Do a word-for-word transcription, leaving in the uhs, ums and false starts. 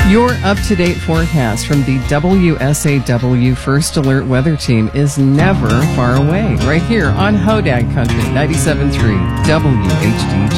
Your up-to-date forecast from the W S A W First Alert Weather Team is never far away. Right here on Hodag Country, ninety-seven point three W H D G.